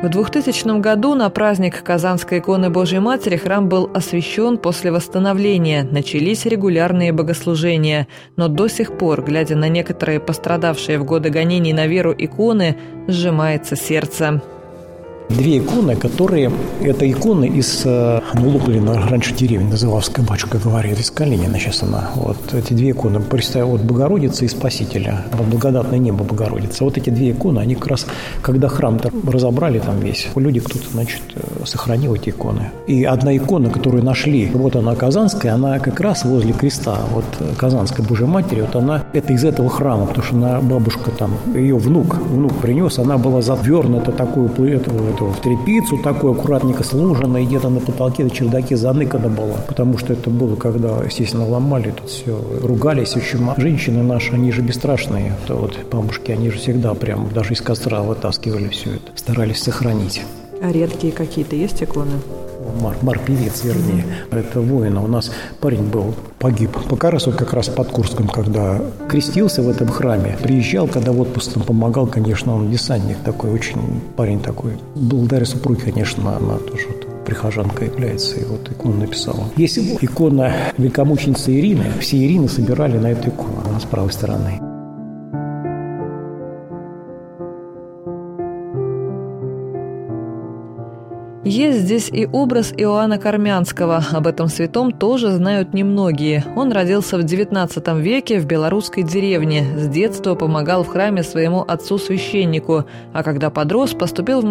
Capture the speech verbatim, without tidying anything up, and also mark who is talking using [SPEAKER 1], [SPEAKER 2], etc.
[SPEAKER 1] В двухтысячном году на праздник Казанской иконы Божьей Матери храм был освящен после восстановления. Начались регулярные богослужения. Но до сих пор, глядя на некоторые пострадавшие в годы гонений на веру иконы, сжимается сердце.
[SPEAKER 2] Две иконы, которые... Это иконы из... Ну, Луплина, раньше деревня называлась, батюшка говорит, из Калинина сейчас она. Вот эти две иконы, представь, вот Богородицы и Спасителя, благодатное небо Богородицы. Вот эти две иконы, они как раз, когда храм-то разобрали там весь, люди кто-то, значит, сохранил эти иконы. И одна икона, которую нашли, вот она Казанская, она как раз возле креста, вот Казанской Божьей Матери, вот она, это из этого храма, потому что она, бабушка там, ее внук, внук принес, она была завернута такую, эту, в тряпицу, такой аккуратненько сложенной, где-то на потолке, на чердаке заныкана была. Потому что это было, когда, естественно, ломали тут все, ругались. В общем, женщины наши, они же бесстрашные. То вот бабушки, они же всегда прям даже из костра вытаскивали все это, старались сохранить.
[SPEAKER 1] А редкие какие-то есть иконы?
[SPEAKER 2] Мар, Мар певец, вернее. Mm-hmm. Это воин. У нас парень был, погиб. Как раз вот как раз под Курском, когда крестился в этом храме, приезжал, когда в отпуск там помогал, конечно, он десантник такой, очень парень такой. Благодаря супруге, конечно, она тоже вот прихожанка является, и вот икону написала. Есть икона великомученицы Ирины. Все Ирины собирали на эту икону, она с правой стороны.
[SPEAKER 1] Есть здесь и образ Иоанна Кармянского. Об этом святом тоже знают немногие. Он родился в девятнадцатом веке в белорусской деревне. С детства помогал в храме своему отцу-священнику, а когда подрос, поступил в